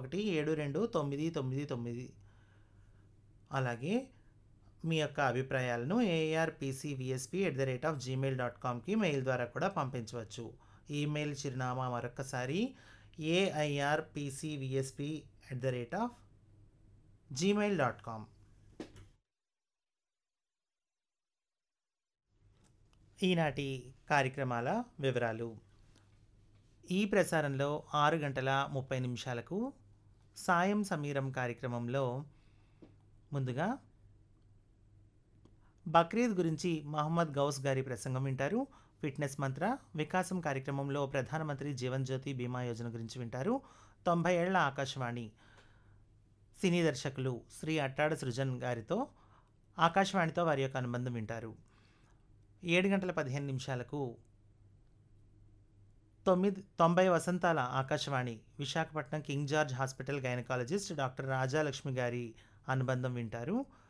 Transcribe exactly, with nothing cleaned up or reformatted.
ఒకటి ఏడు రెండు తొమ్మిది తొమ్మిది తొమ్మిది. అలాగే మీ యొక్క అభిప్రాయాలను ఏఆర్పిసివిఎస్పి at the rate of Gmail dot కామ్కి mail ద్వారా కూడా పంపించవచ్చు. ఈమెయిల్ చిరునామా మరొకసారి AIRPCVSP at the rate of Gmail dot com. ఈనాటి కార్యక్రమాల వివరాలు. ఈ ప్రసారంలో ఆరు గంటల ముప్పై నిమిషాలకు సాయం సమీరం కార్యక్రమంలో ముందుగా బక్రీద్ గురించి మహమ్మద్ గౌస్ గారి ప్రసంగం వింటారు. ఫిట్నెస్ మంత్ర వికాసం కార్యక్రమంలో ప్రధానమంత్రి జీవన్ జ్యోతి బీమా యోజన గురించి వింటారు. తొంభై ఏళ్ల ఆకాశవాణి సినీ దర్శకులు శ్రీ అట్టాడ సృజన్ గారితో ఆకాశవాణితో వారి యొక్క అనుబంధం వింటారు. ఏడు గంటల పదిహేను నిమిషాలకు తొమ్మిది తొంభై వసంతాల Akashvani Visakhapatnam king George hospital gynaecologist doctor Rajalakshmi గారి అనుబంధం వింటారు.